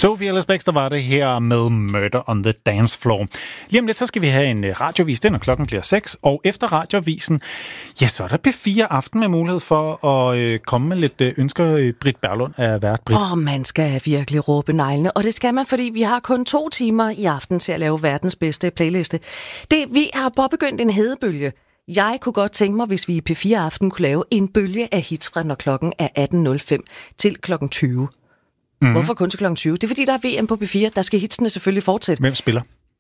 Sofie Ellis Bextor var det her med Murder on the Dance Floor. Lige om lidt, så skal vi have en radiovis, den, og klokken bliver 6. Og efter radiovisen, ja, så er der P4 Aften med mulighed for at komme med lidt ønsker. Britt Berglund er vært. Man skal virkelig råbe neglene, og det skal man, fordi vi har kun 2 timer i aften til at lave verdens bedste playliste. Vi har påbegyndt en hedebølge. Jeg kunne godt tænke mig, hvis vi i P4 Aften kunne lave en bølge af hits fra når klokken er 18.05 til klokken 20. Mm-hmm. Hvorfor kun til klokken 20? Det er fordi, der er VM på P4. Der skal hitsene selvfølgelig fortsætte. Hvem spiller?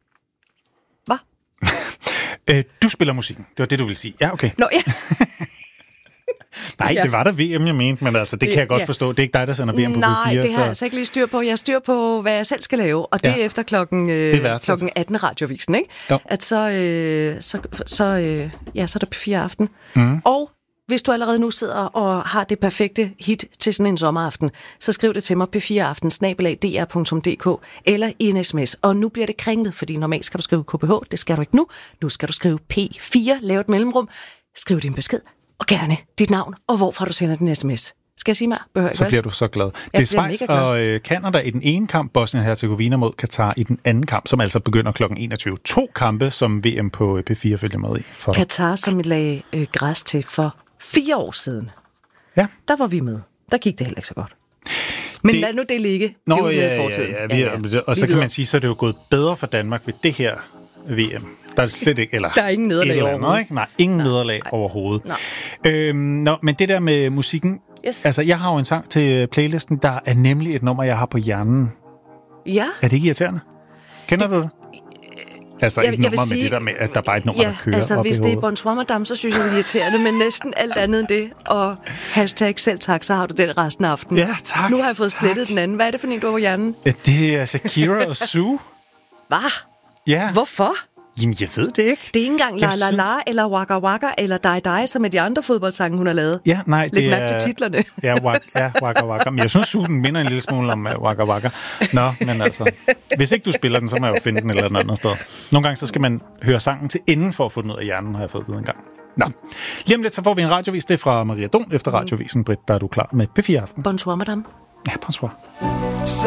Hvad? Du spiller musikken. Det var det, du ville sige. Ja, okay. Nå, ja. Nej, det var der VM, jeg mente, men altså, det kan jeg godt forstå. Det er ikke dig, der sender VM på P4. Nej, det har jeg altså ikke lige styr på. Jeg styr på, hvad jeg selv skal lave, og det er efter klokken 18 radiovisen, ikke? Jo. At så er der P4 Aften. Mm. Og hvis du allerede nu sidder og har det perfekte hit til sådan en sommeraften, så skriv det til mig p4aften@dr.dk eller i en sms. Og nu bliver det kringlet, fordi normalt skal du skrive KBH, det skal du ikke nu. Nu skal du skrive P4, lave et mellemrum, skriv din besked, og gerne dit navn, og hvorfor du sender din sms. Skal jeg sige mere? Så bliver du så glad. Det er Schweiz og Canada i den ene kamp, Bosnien-Herzegovina mod Katar i den anden kamp, som altså begynder klokken 21. 2 kampe, som VM på P4 følger med i. Katar, som vi lagde græs til for 4 år siden. Ja. Der var vi med. Der gik det heller ikke så godt. Men lad nu det ligge. Nå, det er jo fortiden. Og så kan man sige, så er det jo gået bedre for Danmark ved det her VM. Der er slet ikke, eller der er ingen nederlag overhovedet. Ikke? Nej, ingen nederlag overhovedet. Men det der med musikken, altså jeg har jo en sang til playlisten, der er nemlig et nummer, jeg har på hjernen. Ja. Er det ikke irriterende? Kender du det? Altså ikke nummer med det der med, at der bare er et nummer, der kører altså op hvis i det er hovedet. Bonsoir Madame, så synes jeg, det er irriterende, men næsten alt andet end det. Og #selv tak, så har du den resten af aftenen. Ja, tak. Nu har jeg fået slettet den anden. Hvad er det for en, du har på hjernen? Det er Shakira og Sue. Hvad? Ja. Hvorfor? Jamen, jeg ved det ikke. Det er ikke engang La La La, eller Waka Waka, eller Die Die, som er de andre fodboldsange, hun har lavet. Ja, nej, lidt mærke til titlerne. Waka Waka. Men jeg synes, den minder en lille smule om Waka Waka. Nå, men altså, hvis ikke du spiller den, så må jeg jo finde den eller andet sted. Nogle gange, så skal man høre sangen til enden for at få den ud af hjernen, har jeg fået det en gang. Nå. Lige om lidt, så får vi en radiovis. Det er fra Maria Don efter radiovisen. Britt, der er du klar med P4 Aften. Bonsoir, madame. Ja, bonsoir.